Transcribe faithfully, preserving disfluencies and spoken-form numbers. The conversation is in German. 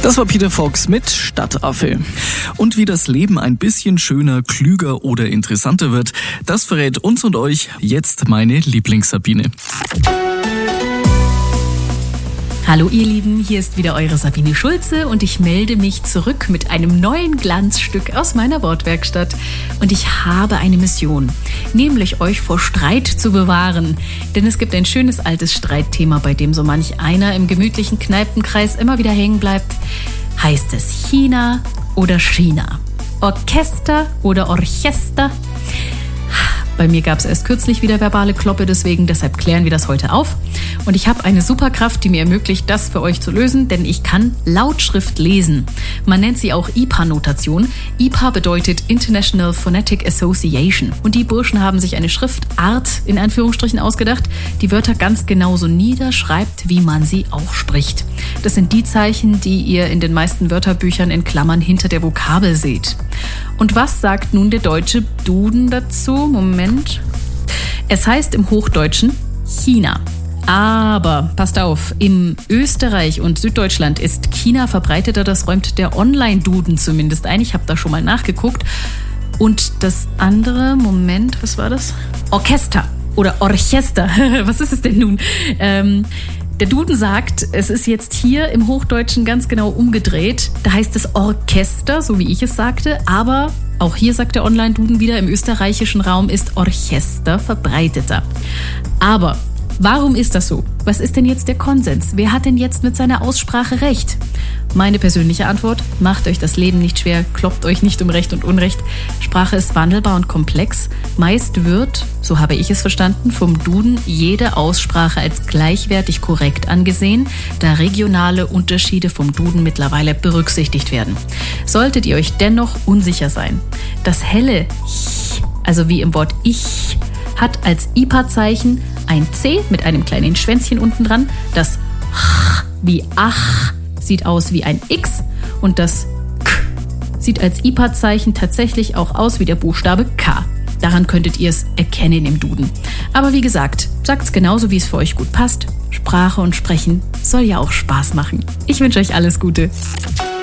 Das war Peter Fox mit Stadtaffe. Und wie das Leben ein bisschen schöner, klüger oder interessanter wird, das verrät uns und euch jetzt meine Lieblings-Sabine. Hallo ihr Lieben, hier ist wieder eure Sabine Schulze und ich melde mich zurück mit einem neuen Glanzstück aus meiner Wortwerkstatt. Und ich habe eine Mission, nämlich euch vor Streit zu bewahren. Denn es gibt ein schönes altes Streitthema, bei dem so manch einer im gemütlichen Kneipenkreis immer wieder hängen bleibt. Heißt es China oder China? Orchester oder Orchester? Bei mir gab es erst kürzlich wieder verbale Kloppe, deswegen deshalb klären wir das heute auf. Und ich habe eine Superkraft, die mir ermöglicht, das für euch zu lösen, denn ich kann Lautschrift lesen. Man nennt sie auch I P A-Notation. I P A bedeutet International Phonetic Association. Und die Burschen haben sich eine Schriftart in Anführungsstrichen ausgedacht, die Wörter ganz genauso niederschreibt, wie man sie auch spricht. Das sind die Zeichen, die ihr in den meisten Wörterbüchern in Klammern hinter der Vokabel seht. Und was sagt nun der deutsche Duden dazu? Moment. Es heißt im Hochdeutschen China. Aber, passt auf, im Österreich und Süddeutschland ist China verbreiteter, das räumt der Online-Duden zumindest ein. Ich habe da schon mal nachgeguckt. Und das andere, Moment, was war das? Orchester oder Orchester. Was ist es denn nun? Ähm, der Duden sagt, es ist jetzt hier im Hochdeutschen ganz genau umgedreht. Da heißt es Orchester, so wie ich es sagte, aber auch hier sagt der Online-Duden wieder, im österreichischen Raum ist Orchester verbreiteter. Aber warum ist das so? Was ist denn jetzt der Konsens? Wer hat denn jetzt mit seiner Aussprache recht? Meine persönliche Antwort: Macht euch das Leben nicht schwer, kloppt euch nicht um Recht und Unrecht. Sprache ist wandelbar und komplex. Meist wird, so habe ich es verstanden, vom Duden jede Aussprache als gleichwertig korrekt angesehen, da regionale Unterschiede vom Duden mittlerweile berücksichtigt werden. Solltet ihr euch dennoch unsicher sein, das helle Ch, also wie im Wort ich, hat als I P A-Zeichen ein C mit einem kleinen Schwänzchen unten dran. Das Ch wie Ach sieht aus wie ein X und das K sieht als I P A-Zeichen tatsächlich auch aus wie der Buchstabe K. Daran könntet ihr es erkennen im Duden. Aber wie gesagt, sagt's genauso, wie es für euch gut passt. Sprache und Sprechen soll ja auch Spaß machen. Ich wünsche euch alles Gute.